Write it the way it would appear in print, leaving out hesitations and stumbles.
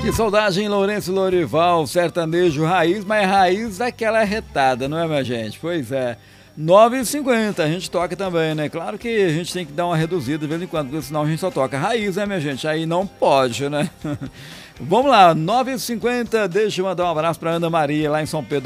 Que saudade em Lourenço Lorival, sertanejo raiz, mas raiz daquela arretada, não é, minha gente? Pois é. 9h50, a gente toca também, né? Claro que a gente tem que dar uma reduzida de vez em quando, porque senão a gente só toca raiz, né, minha gente? Aí não pode, né? Vamos lá, 9h50, deixa eu mandar um abraço pra Ana Maria, lá em São Pedro.